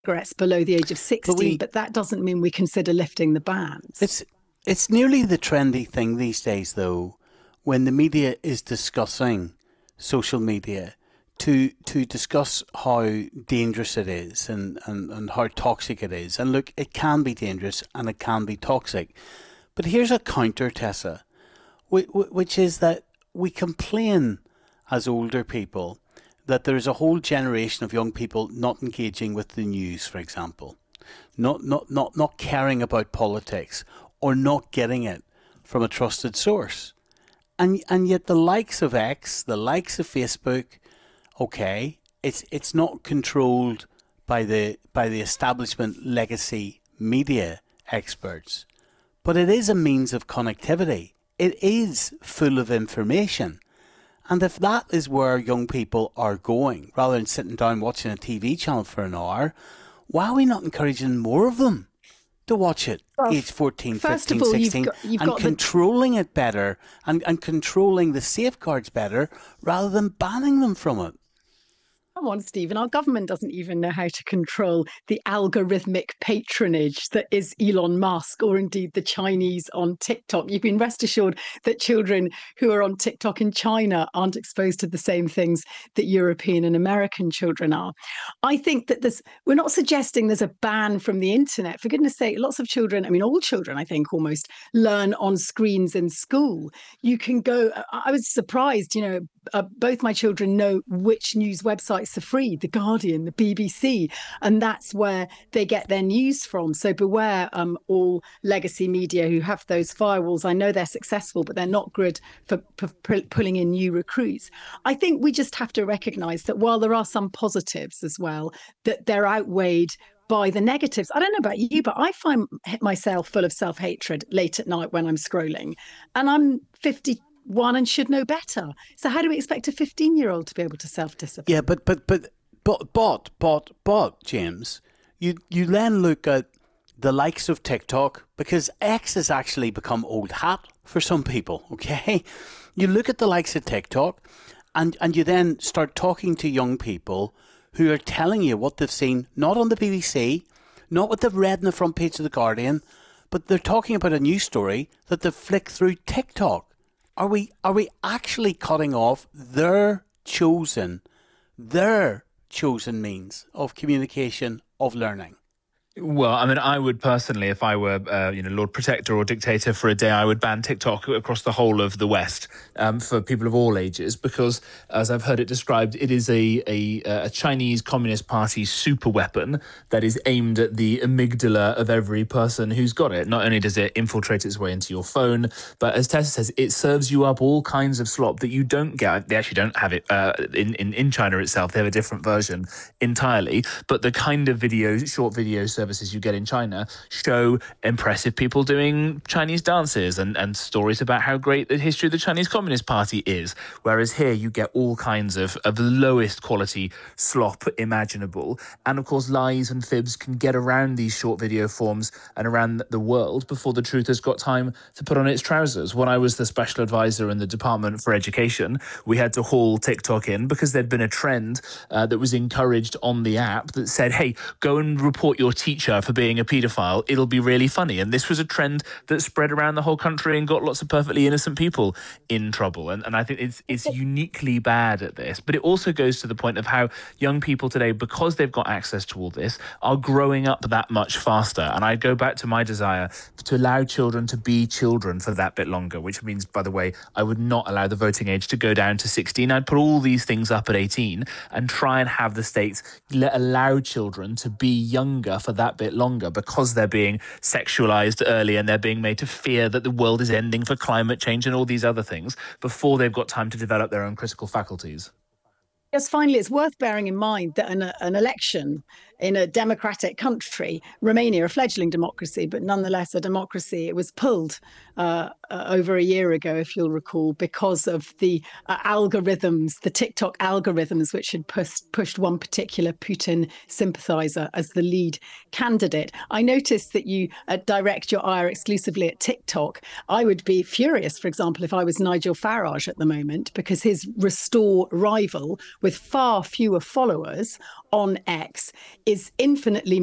cigarettes below the age of But 16, we, but that doesn't mean we consider lifting the bans. it's nearly the trendy thing these days, though, when the media is discussing social media to discuss how dangerous it is and how toxic it is. And look, it can be dangerous and it can be toxic. But here's a counter, Tessa, which is that we complain as older people that there's a whole generation of young people not engaging with the news, for example, not caring about politics or not getting it from a trusted source. And yet the likes of X, the likes of Facebook, okay, it's not controlled by the establishment legacy media experts, but it is a means of connectivity. It is full of information. And if that is where young people are going, rather than sitting down watching a TV channel for an hour, why are we not encouraging more of them to watch it, Well, age 14, first of 15, all, 16, you've and got the controlling it better and controlling the safeguards better rather than banning them from it? Come on, Stephen. Our government doesn't even know how to control the algorithmic patronage that is Elon Musk or indeed the Chinese on TikTok. You've been rest assured that children who are on TikTok in China aren't exposed to the same things that European and American children are. I think that we're not suggesting there's a ban from the internet. For goodness sake, lots of children, I mean, all children, I think, almost learn on screens in school. You can go, I was surprised, both my children know which news websites are free, The Guardian, the BBC, and that's where they get their news from. So beware, all legacy media who have those firewalls. I know they're successful, but they're not good for pulling in new recruits. I think we just have to recognise that while there are some positives as well, that they're outweighed by the negatives. I don't know about you, but I find myself full of self-hatred late at night when I'm scrolling, and I'm 51 and should know better. So how do we expect a 15-year-old to be able to Yeah, self-discipline? but James, you then look at the likes of TikTok, because X has actually become old hat for some people. Okay, you look at the likes of TikTok, and you then start talking to young people who are telling you what they've seen, not on the BBC, not what they've read in the front page of the Guardian, but they're talking about a news story that they've flicked through TikTok. Are we actually cutting off their chosen means of communication, of learning? Well, I mean, I would personally, if I were, Lord Protector or Dictator for a day, I would ban TikTok across the whole of the West for people of all ages, because, as I've heard it described, it is a Chinese Communist Party super weapon that is aimed at the amygdala of every person who's got it. Not only does it infiltrate its way into your phone, but as Tessa says, it serves you up all kinds of slop that you don't get. They actually don't have it in China itself. They have a different version entirely. But the kind of videos, short videos, services you get in China show impressive people doing Chinese dances and stories about how great the history of the Chinese Communist Party is. Whereas here you get all kinds of the lowest quality slop imaginable. And of course, lies and fibs can get around these short video forms and around the world before the truth has got time to put on its trousers. When I was the special advisor in the Department for Education, we had to haul TikTok in because there'd been a trend that was encouraged on the app that said, hey, go and report your teacher for being a paedophile. It'll be really funny. And this was a trend that spread around the whole country and got lots of perfectly innocent people in trouble. And I think it's uniquely bad at this. But it also goes to the point of how young people today, because they've got access to all this, are growing up that much faster. And I go back to my desire to allow children to be children for that bit longer, which means, by the way, I would not allow the voting age to go down to 16. I'd put all these things up at 18 and try and have the states allow children to be younger for that bit longer, because they're being sexualized early and they're being made to fear that the world is ending for climate change and all these other things before they've got time to develop their own critical faculties. Yes, finally, it's worth bearing in mind that an election in a democratic country, Romania, a fledgling democracy, but nonetheless a democracy, it was pulled over a year ago, if you'll recall, because of the algorithms, the TikTok algorithms, which had pushed one particular Putin sympathizer as the lead candidate. I noticed that you direct your ire exclusively at TikTok. I would be furious, for example, if I was Nigel Farage at the moment, because his Restore rival with far fewer followers on X is infinitely